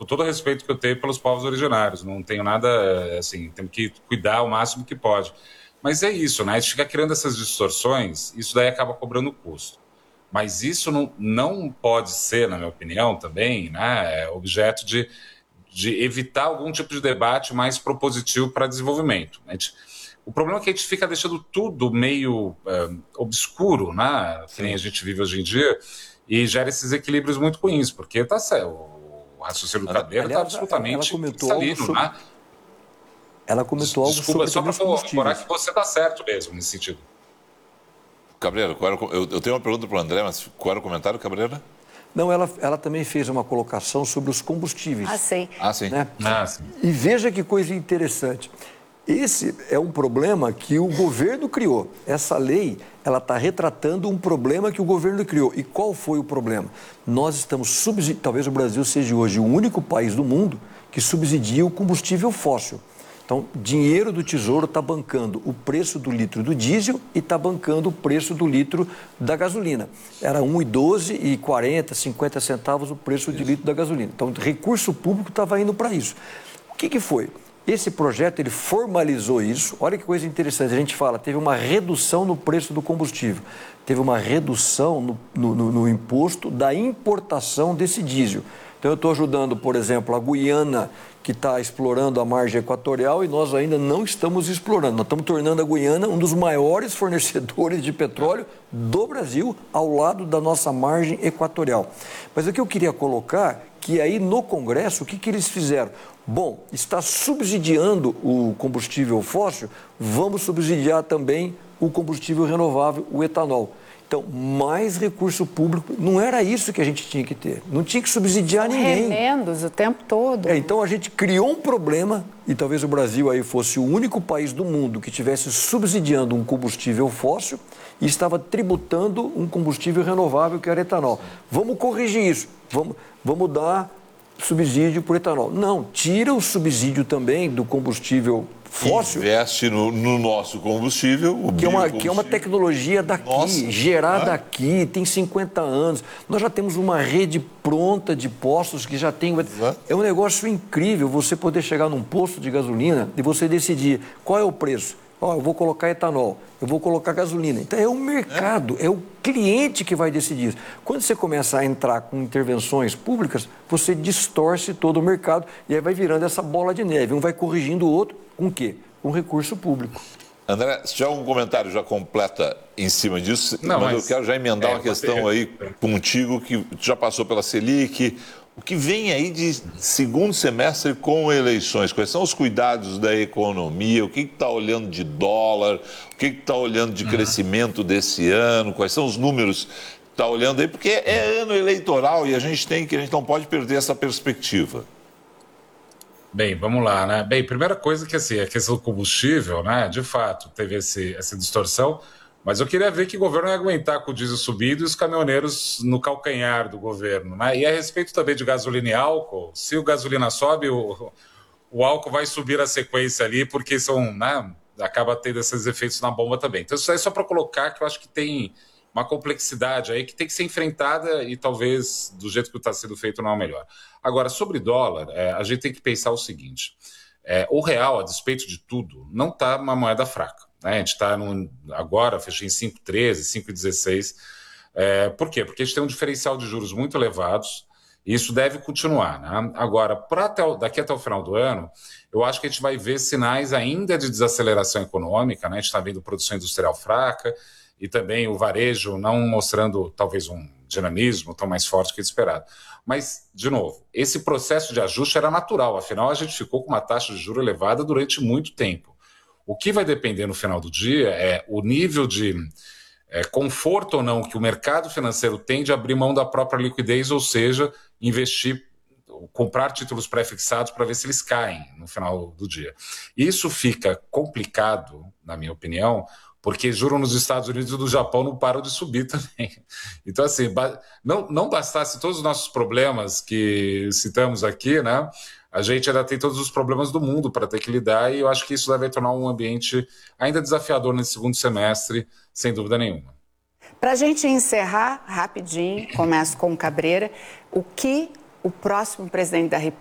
com todo o respeito que eu tenho pelos povos originários, não tenho nada, assim, temos que cuidar o máximo que pode. Mas é isso, né? A gente fica criando essas distorções, isso daí acaba cobrando custo. Mas isso não pode ser, na minha opinião, também, né, objeto de evitar algum tipo de debate mais propositivo para desenvolvimento. O problema é que a gente fica deixando tudo meio obscuro, né, que nem a gente vive hoje em dia, e gera esses equilíbrios muito ruins, porque tá certo, o raciocínio do Cabreira está absolutamente cristalino, né? Ela comentou algo sobre só para corroborar que você está certo mesmo nesse sentido. Cabreira, eu tenho uma pergunta para o André, mas qual era o comentário, Cabreira? Não, ela também fez uma colocação sobre os combustíveis. Sim. Sim. Sim. E veja que coisa interessante. Esse é um problema que o governo criou. Essa lei, ela está retratando um problema que o governo criou. E qual foi o problema? Nós estamos subsidiando, talvez o Brasil seja hoje o único país do mundo que subsidia o combustível fóssil. Então, dinheiro do Tesouro está bancando o preço do litro do diesel e está bancando o preço do litro da gasolina. Era R$ 1,12 e 40, 50 centavos o preço de litro da gasolina. Então, o recurso público estava indo para isso. O que foi? Esse projeto, ele formalizou isso. Olha que coisa interessante, a gente fala, teve uma redução no preço do combustível, teve uma redução no imposto da importação desse diesel. Então, eu estou ajudando, por exemplo, a Guiana, que está explorando a margem equatorial, e nós ainda não estamos explorando. Nós estamos tornando a Guiana um dos maiores fornecedores de petróleo do Brasil, ao lado da nossa margem equatorial. Mas o que eu queria colocar, que aí no Congresso, o que eles fizeram? Bom, está subsidiando o combustível fóssil, vamos subsidiar também o combustível renovável, o etanol. Então, mais recurso público, não era isso que a gente tinha que ter, não tinha que subsidiar ninguém. Remendos o tempo todo. Então, a gente criou um problema, e talvez o Brasil aí fosse o único país do mundo que estivesse subsidiando um combustível fóssil e estava tributando um combustível renovável, que era etanol. Vamos corrigir isso, vamos dar subsídio por etanol. Não, tira o subsídio também do combustível fóssil. Investe no nosso combustível, que é uma tecnologia daqui, gerada aqui, tem 50 anos. Nós já temos uma rede pronta de postos que já tem... É um negócio incrível você poder chegar num posto de gasolina e você decidir qual é o preço. Eu vou colocar etanol, eu vou colocar gasolina. Então, é o mercado, é o cliente que vai decidir isso. Quando você começa a entrar com intervenções públicas, você distorce todo o mercado e aí vai virando essa bola de neve. Um vai corrigindo o outro com o quê? Com recurso público. André, se tiver algum comentário já completa em cima disso, mas eu quero já emendar uma questão aí contigo, que já passou pela Selic. O que vem aí de segundo semestre com eleições? Quais são os cuidados da economia? O que está olhando de dólar? O que está olhando de crescimento desse ano? Quais são os números que está olhando aí? Porque é ano eleitoral e a gente não pode perder essa perspectiva. Bem, vamos lá, né? Bem, primeira coisa que assim, a questão do combustível, né? De fato, teve essa distorção. Mas eu queria ver que o governo ia aguentar com o diesel subido e os caminhoneiros no calcanhar do governo, né? E a respeito também de gasolina e álcool, se o gasolina sobe, o álcool vai subir a sequência ali, porque acaba tendo esses efeitos na bomba também. Então, isso aí é só para colocar que eu acho que tem uma complexidade aí que tem que ser enfrentada e talvez do jeito que está sendo feito não é o melhor. Agora, sobre dólar, a gente tem que pensar o seguinte, o real, a despeito de tudo, não está uma moeda fraca. A gente está agora, fechei em 5,13, 5,16. Por quê? Porque a gente tem um diferencial de juros muito elevados e isso deve continuar. Né? Agora, daqui até o final do ano, eu acho que a gente vai ver sinais ainda de desaceleração econômica. Né? A gente está vendo produção industrial fraca e também o varejo não mostrando talvez um dinamismo tão mais forte que esperado. Mas, de novo, esse processo de ajuste era natural. Afinal, a gente ficou com uma taxa de juros elevada durante muito tempo. O que vai depender no final do dia é o nível de conforto ou não que o mercado financeiro tem de abrir mão da própria liquidez, ou seja, investir, comprar títulos pré-fixados para ver se eles caem no final do dia. Isso fica complicado, na minha opinião, porque juros nos Estados Unidos e do Japão não param de subir também. Então, assim, não bastasse todos os nossos problemas que citamos aqui, né? A gente ainda tem todos os problemas do mundo para ter que lidar e eu acho que isso deve tornar um ambiente ainda desafiador nesse segundo semestre, sem dúvida nenhuma. Para a gente encerrar rapidinho, começo com o Cabreira, o que o próximo presidente da República